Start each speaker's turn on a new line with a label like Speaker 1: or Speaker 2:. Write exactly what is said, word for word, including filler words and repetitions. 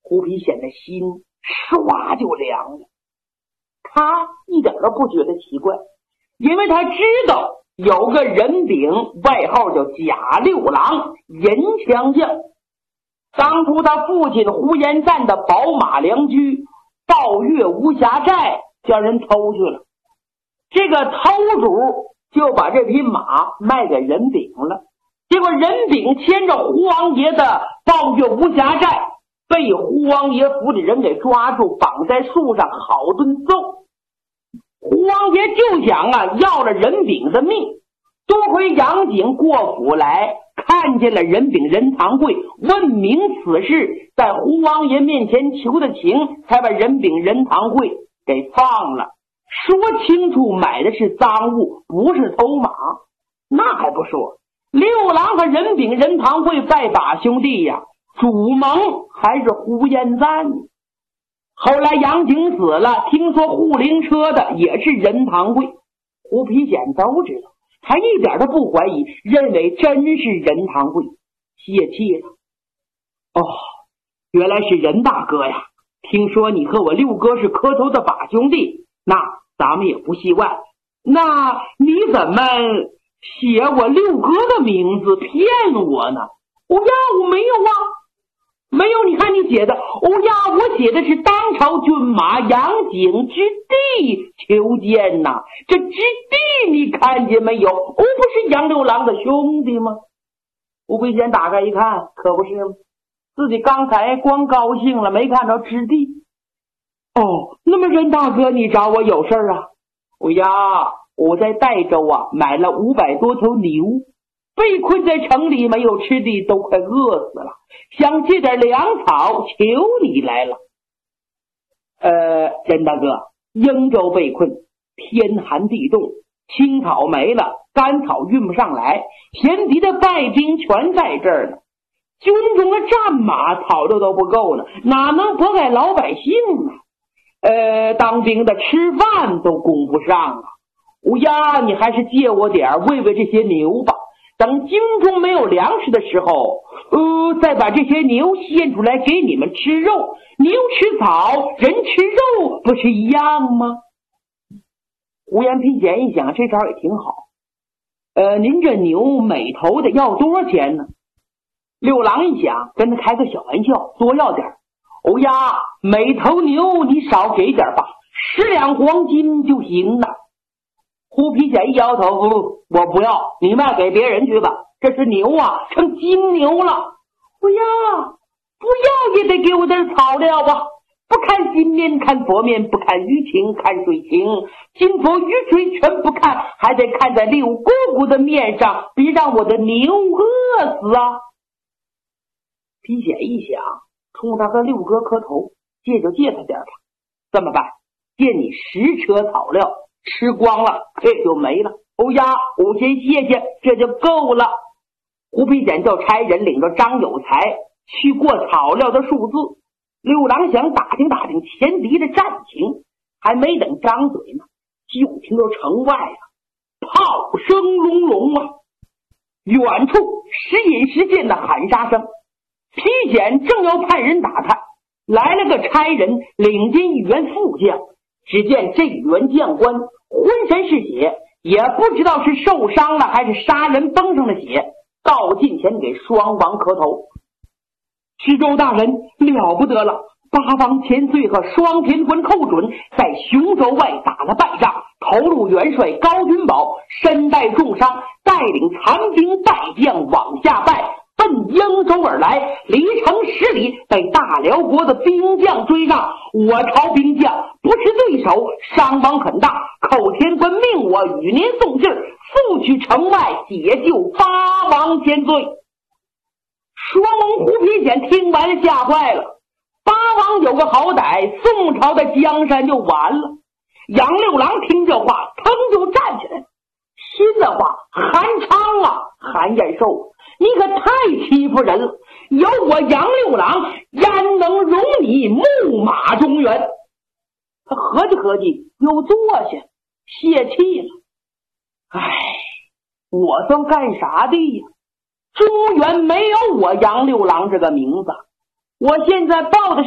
Speaker 1: 胡皮显的心唰就凉了。他一点都不觉得奇怪，因为他知道有个人饼，外号叫贾六郎，银枪将。当初他父亲呼延赞的宝马良驹暴越无暇寨，叫人偷去了。这个偷主就把这匹马卖给人饼了。结果人饼牵着胡王爷的暴越无暇寨，被胡王爷府里人给抓住，绑在树上好顿揍。胡王爷就想啊，要了人饼的命。多亏杨景过府来，看见了人饼任堂贵，问明此事，在胡王爷面前求的情，才把人饼任堂贵给放了。说清楚买的是赃物，不是偷马。那还不说，六郎和人饼任堂贵拜把兄弟呀，主盟还是呼延赞。后来杨景死了，听说护灵车的也是任堂贵，胡皮显都知道，他一点都不怀疑，认为真是任堂贵，泄气了。哦，原来是任大哥呀！听说你和我六哥是磕头的把兄弟，那咱们也不戏外。那你怎么写我六哥的名字骗我呢？哦呀，我没有啊，没有。你看你写的，哦呀，我写的是当朝骏马杨景之弟求见呐。这之弟你看见没有？哦，不是杨六郎的兄弟吗？吴飞贤打开一看，可不是吗？自己刚才光高兴了，没看着之弟。哦，那么任大哥，你找我有事啊？哦呀，我在代州啊买了五百多头牛，被困在城里没有吃的，都快饿死了，想借点粮草，求你来了。呃，任大哥，英州被困，天寒地冻，青草没了，干草运不上来，前敌的败兵全在这儿呢。军中的战马草料都不够呢，哪能拨给老百姓呢？呃，当兵的吃饭都供不上啊！乌鸦，你还是借我点喂喂这些牛吧。等军中没有粮食的时候，呃，再把这些牛献出来给你们吃肉。牛吃草，人吃肉，不是一样吗？胡延平显一想，这招也挺好。呃，您这牛每头的要多少钱呢？六郎一想，跟他开个小玩笑，多要点。欧呀，每头牛你少给点吧，十两黄金就行了。胡皮显一摇头，不，我不要，你卖给别人去吧。这是牛啊，成金牛了。哎呀，不要也得给我点草料吧。不看金面看佛面，不看鱼情看水情，金佛鱼水全不看，还得看在六姑姑的面上，别让我的牛饿死啊。皮显一想，冲他和六哥磕头，借就借他点吧。这么办，借你十车草料，吃光了这就没了。欧呀，我先谢谢，这就够了。胡皮显叫差人领着张有才去过草料的数字。六郎想打听打听前敌的战情，还没等张嘴呢，就听到城外啊炮声隆隆啊，远处时隐时现的喊杀声。皮显正要派人打他，来了个差人领进一员副将。只见这一员将官浑身是血，也不知道是受伤了还是杀人崩上了血，到近前给双王磕头。知州大人了不得了，八方千岁和双天官寇准在雄州外打了败仗，头路元帅高君宝身带重伤，带领残兵败将往下败，奔英州而来，离城十里，被大辽国的兵将追上。我朝兵将不是对手，伤亡很大，寇天官命我与您送信，速去城外解救八王千岁。双龙胡皮显听完吓坏了，八王有个好歹，宋朝的江山就完了。杨六郎听这话，腾就站起来，心的话，韩昌啊，韩延寿，你可太欺负人了！有我杨六郎，焉能容你木马中原？他合计合计，又坐下，泄气了。唉，我算干啥的呀？中原没有我杨六郎这个名字，我现在报的